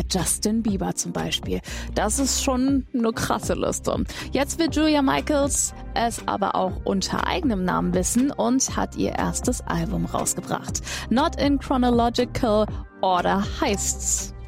Justin Bieber zum Beispiel. Das ist schon eine krasse Liste. Jetzt will Julia Michaels es aber auch unter eigenem Namen wissen und hat ihr erstes Album rausgebracht. Not in Chronological Order heißt's.